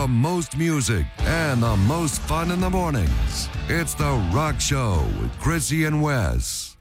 most music and the most fun in the mornings. It's The Rock Show with Chrissy and Wes.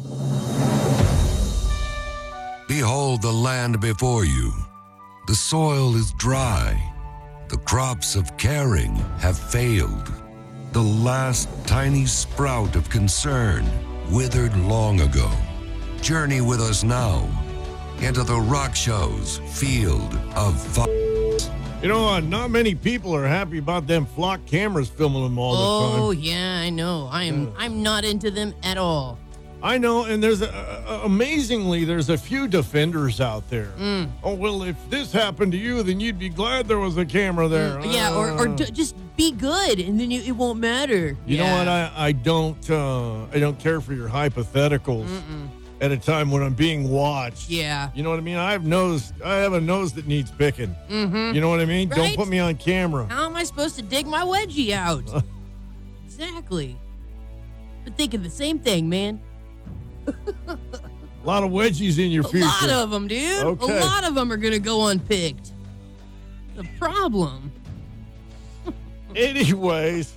Behold the land before you. The soil is dry. The crops of caring have failed. The last tiny sprout of concern withered long ago. Journey with us now into The Rock Show's field of fun. You know, not many people are happy about them flock cameras filming them all the time. Oh, yeah, I know. I'm not into them at all. I know, and there's amazingly, there's a few defenders out there. Oh, well, if this happened to you, then you'd be glad there was a camera there. Yeah, or just be good, and then it won't matter. You know what? I don't care for your hypotheticals. At a time when I'm being watched. Yeah. You know what I mean? I have a nose that needs picking. Mm-hmm. You know what I mean? Right? Don't put me on camera. How am I supposed to dig my wedgie out? Exactly. But thinking the same thing, man. A lot of wedgies in your future. A lot of them, dude. Okay. A lot of them are going to go unpicked. The problem. Anyways,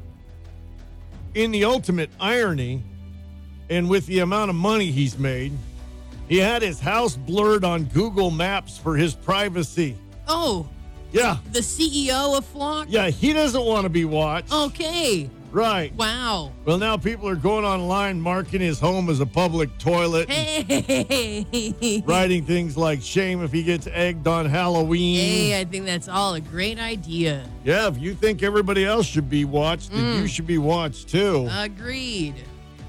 in the ultimate irony, and with the amount of money he's made, he had his house blurred on Google Maps for his privacy. Oh. Yeah. The CEO of Flock? Yeah, he doesn't want to be watched. Okay. Right. Wow. Well, now people are going online marking his home as a public toilet. Hey. Writing things like, shame if he gets egged on Halloween. Hey, I think that's all a great idea. Yeah, if you think everybody else should be watched, then you should be watched too. Agreed.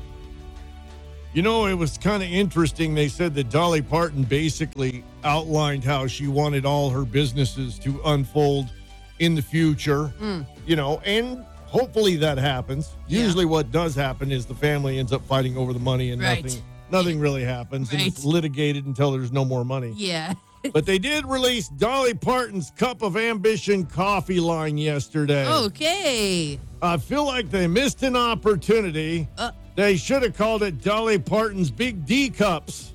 You know, it was kind of interesting. They said that Dolly Parton basically outlined how she wanted all her businesses to unfold in the future, you know, and hopefully that happens. Yeah. Usually what does happen is the family ends up fighting over the money and nothing really happens. And it's litigated until there's no more money. Yeah. But they did release Dolly Parton's Cup of Ambition coffee line yesterday. Okay. I feel like they missed an opportunity. They should have called it Dolly Parton's Big D Cups.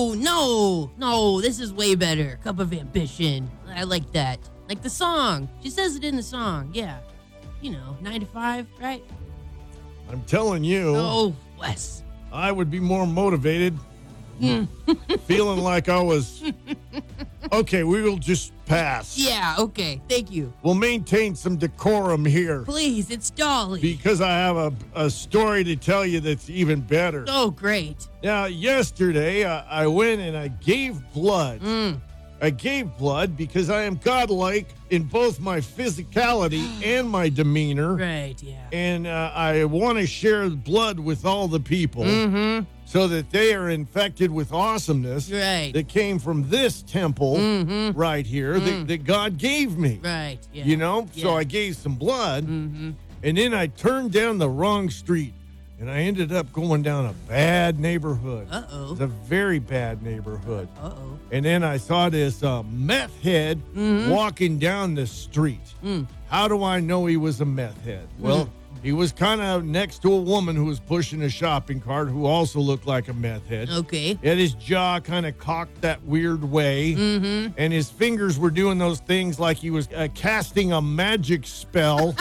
No. This is way better. Cup of Ambition. I like that. Like the song. She says it in the song. Yeah. You know, 9 to 5, right? I'm telling you. Oh, Wes. I would be more motivated. Feeling like I was. Okay, we will just pass. Yeah, okay. Thank you. We'll maintain some decorum here. Please, it's Dolly. Because I have a story to tell you that's even better. Oh, great. Now, yesterday, I went and I gave blood. I gave blood because I am godlike in both my physicality and my demeanor. Right, yeah. And I want to share blood with all the people so that they are infected with awesomeness that came from this temple right here that God gave me. Right, yeah. You know? Yeah. So I gave some blood, and then I turned down the wrong street. And I ended up going down a bad neighborhood. Uh-oh. It's a very bad neighborhood. Uh-oh. And then I saw this meth head walking down the street. How do I know he was a meth head? Well, he was kind of next to a woman who was pushing a shopping cart who also looked like a meth head. Okay. He had his jaw kind of cocked that weird way. And his fingers were doing those things like he was casting a magic spell.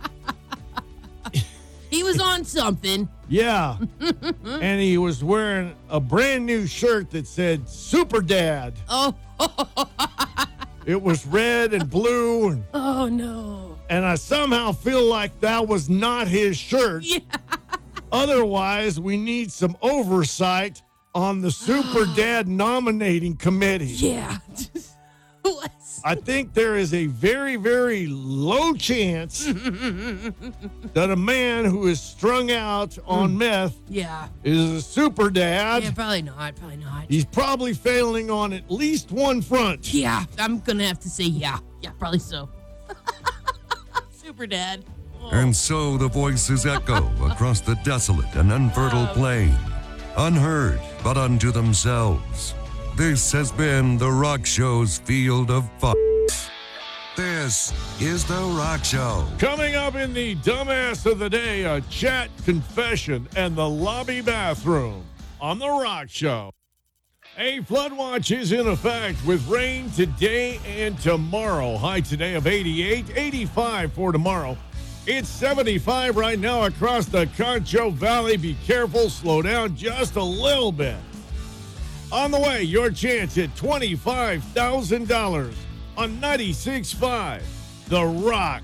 He was on something. Yeah. And he was wearing a brand new shirt that said Super Dad. Oh. It was red and blue. Oh, no. And I somehow feel like that was not his shirt. Yeah. Otherwise, we need some oversight on the Super Dad nominating committee. Yeah. I think there is a very, very low chance that a man who is strung out on meth is a super dad. Yeah, probably not. He's probably failing on at least one front. Yeah, I'm going to have to say yeah. Yeah, probably so. Super dad. Oh. And so the voices echo across the desolate and unfertile plain, unheard but unto themselves. This has been The Rock Show's Field of Fun. This is The Rock Show. Coming up in the Dumbass of the Day, a chat confession and the lobby bathroom on The Rock Show. A flood watch is in effect with rain today and tomorrow. High today of 88, 85 for tomorrow. It's 75 right now across the Concho Valley. Be careful, slow down just a little bit. On the way, your chance at $25,000 on 96.5 The Rock.